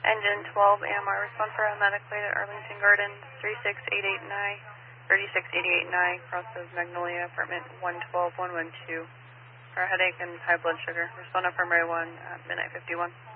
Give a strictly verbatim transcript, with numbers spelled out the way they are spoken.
Engine twelve A M R, respond for a medic lead at Arlington Gardens, three six eight eight nine, three six eight eight nine, crosses Magnolia, apartment one twelve one one two. For a headache and high blood sugar. Respond affirmative one at midnight fifty-one.